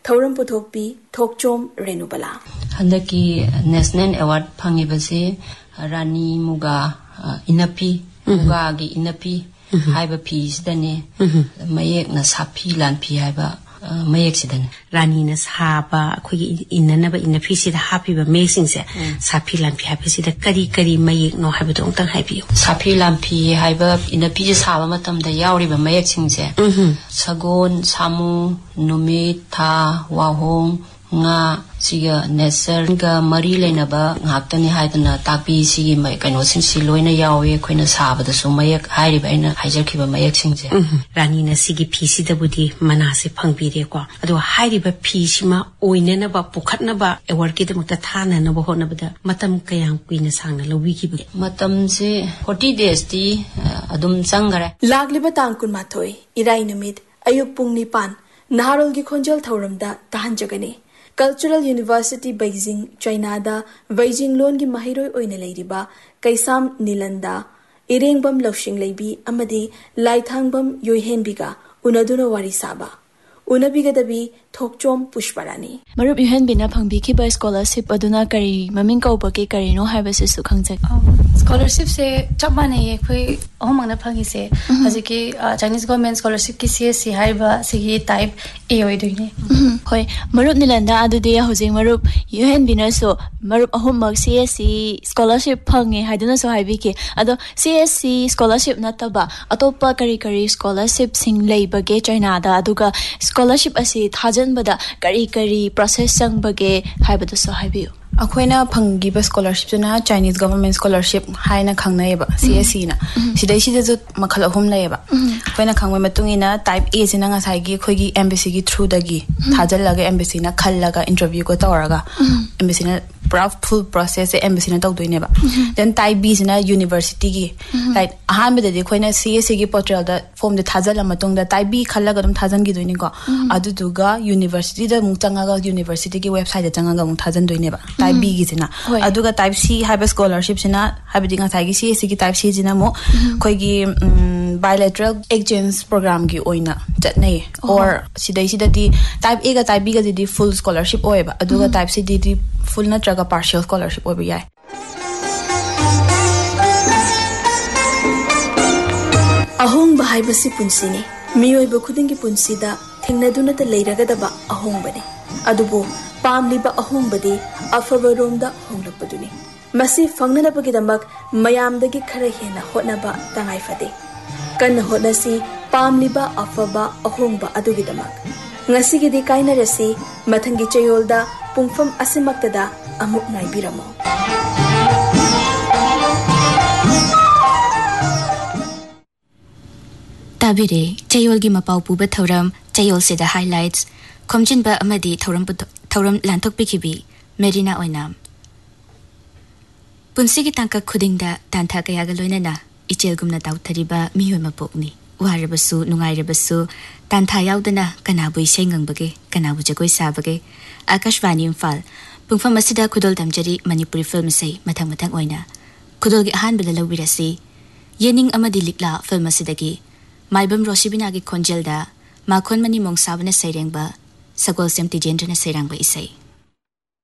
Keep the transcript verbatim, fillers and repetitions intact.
थौरम पुथोकपी Thokchom रेनुबला हंदकी national award फंगिबसे रानी मुगा इनपी मुगा गी इनपी हाइबा फीसदने मयेक न साफी लानपी हाइबा मयेक सिदने रानी न साबा अखोगी इननबा इनपी सिदा हापीबा मेसिंग से साफी लानपी हाइबा सिदा करी करी मयेक नो हाइबा दोंतंग हाइबियो साफी लानपी हाइबा इनपी जे साबा मतमदा यावरिबा मयेक सिंगसे सगोन सामु नुमित था वाहोंग nga siga nesar ga mari leinaba nghaktani haidana takpi sigi mai kaino sing si loina yawe khoina sabada su mayak hairiba aina haijarkhiba mayak singje rani na sigi phisi da budi manase phangbire ko ado hairiba phisima oinena ba pukhatna ba award ki demukta thana na bo hona bada matam kayam kuina sangna lobi ki ba matam se forty days ti adum sangare lagliba tangkun mathoi irai numit ayuk pung nipan naharol gi khonjal thauramda tahan jagani Cultural University Beijing China da Beijing Lon gi mahiroi oina leiriba Kaisam Nilanda Irengbam Lawshing Leibi amadi Laithangbam Yoihenbiga unaduna wari saba unabiga dabi thokchom pushparani marup yuhen bina phangbi ki ba scholarship aduna kari maming kauba ke kari no haibase su khangjak scholarship se chamane ye khoi ahomangna phangi se haziki Chinese government scholarship ki C S C haiba sigi type A oi doine hoi marup nilanda adudi hojing marup yuhen bina so marup ahommak C S C scholarship phangi haiduna so haibi ke ado C S C scholarship nataba atopa kari kari scholarship sing leiba ge China da aduga scholarship asi thajan bada kari kari process sang bage haibadu so haibiu अखोइना फंगिबा scholarship ना Chinese government scholarship हाइना खांगनायबा C S C ना सिदै सिदा जो मखल अहुम लायबा अखोइना खांगबै मतुंगिना type A Jinnah ngasai खोगी embassy की through दगी थाजल लगे embassy ना खल्लगा interview को तवरगा embassy ना पूरा फुल प्रोसेस एम्बेसी ना तौदोइनेबा देन टाइप B जिना यूनिवर्सिटी की लाइक अहान बदे खोइना C S C की पोर्टल दा फॉर्म दे थाजल मतुंग दा टाइप B खल्लगा दम थाजन की दोइने को अदुदुगा यूनिवर्सिटी दा मुचंगागा यूनिवर्सिटी की वेबसाइट दा चंगागा मु थाजन दोइनेबा type B गिजना अदुगा type C हाइबा scholarship सिना हाइबदि ngasai gi C S C की टाइप C जिना मो खोगी bilateral exchange program की ओइना चटनै और सिदै सिदति टाइप A गा टाइप B गा दिदि full scholarship ओएबा अदुगा type C दिदि full नत्रगा partial scholarship ओएबा याय अहोंग बाहाइबसी पुंसिने मियोइबा खुदिंगी पुंसिदा थेंगनादुनता लेरगदबा अहोंग बने अदुबो पामलिबा अहोंग बदे अफबरोमदा होंगलपदुनी मसी फंगनबगिदमक मयामदगी खरा हेना होटनबा तंगाई फदे कन्न होटनसी पामलिबा अफबा अहोंगबा अदुगिदमक ngasigiди kainarasi mathangi chayolda pungfam asimaktada amuk naibiramo tabire chayol gi mapau puba thoram chayol se the highlights khomjin ba amadi thoram thoram lanthok pikibi merina oinam punsi gi tangka khuding da tantha kaya ga loina na ichel gumna tauthariba mihoi mapokni warabasu nungairabasu tantha yaudana kanabu isengang bage kanabu jagoi sabage akashvani imphal pungfam asida khudol damjari manipuri film sei mathang mathang oina khudol gi ahan bela lawirasi yening amadi likla film asidagi maibam rosibina gi khonjelda makhon mani mongsabana sairengba sagol sem tijendrana sairangba isai